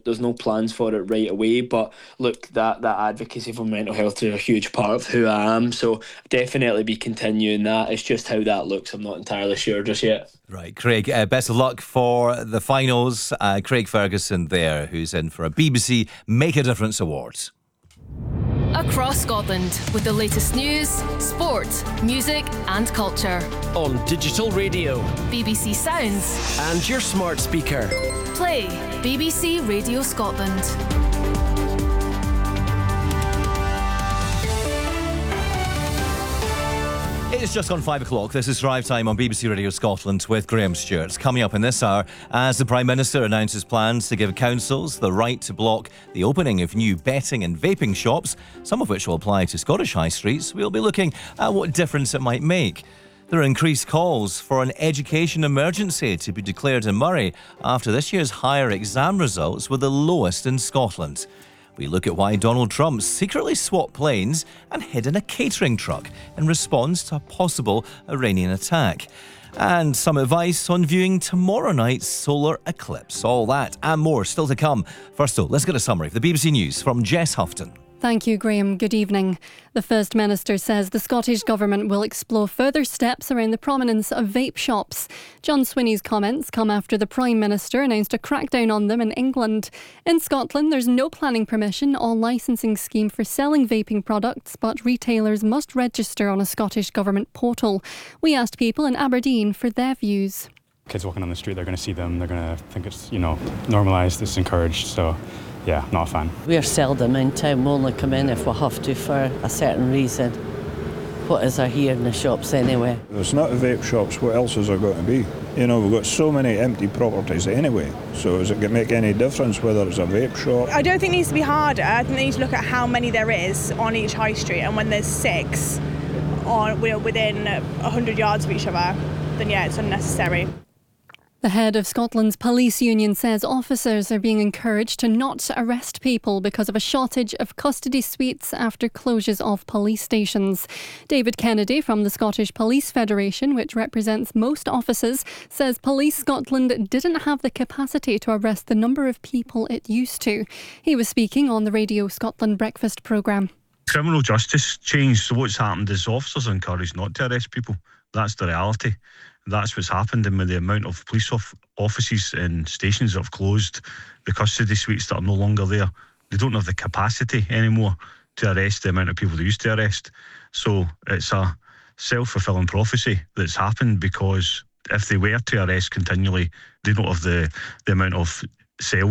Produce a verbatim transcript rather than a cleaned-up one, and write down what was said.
there's no plans for it right away. But look, that that advocacy for mental health is a huge part of who I am. So definitely be continuing that. It's just how that looks, I'm not entirely sure just yet. Right, Craig, uh, best of luck for the finals. Uh, Craig Ferguson there, who's in for a B B C Make a Difference Awards. Across Scotland with the latest news, sport, music and culture. On digital radio, B B C Sounds and your smart speaker. Play B B C Radio Scotland. It's just gone five o'clock. This is Drive Time on B B C Radio Scotland with Graham Stewart. Coming up in this hour, as the Prime Minister announces plans to give councils the right to block the opening of new betting and vaping shops, some of which will apply to Scottish high streets, we'll be looking at what difference it might make. There are increased calls for an education emergency to be declared in Murray after this year's higher exam results were the lowest in Scotland. We look at why Donald Trump secretly swapped planes and hid in a catering truck in response to a possible Iranian attack. And some advice on viewing tomorrow night's solar eclipse. All that and more still to come. First though, let's get a summary of the B B C News from Jess Houghton. Thank you, Graham. Good evening. The First Minister says the Scottish Government will explore further steps around the prominence of vape shops. John Swinney's comments come after the Prime Minister announced a crackdown on them in England. In Scotland, there's no planning permission or licensing scheme for selling vaping products, but retailers must register on a Scottish Government portal. We asked people in Aberdeen for their views. Kids walking on the street, they're going to see them, they're going to think it's, you know, normalised, it's encouraged, so... yeah, not a fan. We're seldom in town. We only come in if we have to for a certain reason. What is there here in the shops anyway? If it's not the vape shops, what else is there going to be? You know, we've got so many empty properties anyway, so is it going to make any difference whether it's a vape shop? I don't think it needs to be harder. I think they need to look at how many there is on each high street, and when there's six on, we're within one hundred yards of each other, then yeah, it's unnecessary. The head of Scotland's police union says officers are being encouraged to not arrest people because of a shortage of custody suites after closures of police stations. David Kennedy from the Scottish Police Federation, which represents most officers, says Police Scotland didn't have the capacity to arrest the number of people it used to. He was speaking on the Radio Scotland Breakfast programme. Criminal justice changed, so what's happened is officers are encouraged not to arrest people. That's the reality. That's what's happened, and with the amount of police off- offices and stations that have closed, the custody suites that are no longer there, they don't have the capacity anymore to arrest the amount of people they used to arrest. So it's a self-fulfilling prophecy that's happened, because if they were to arrest continually, they don't have the, the amount of cells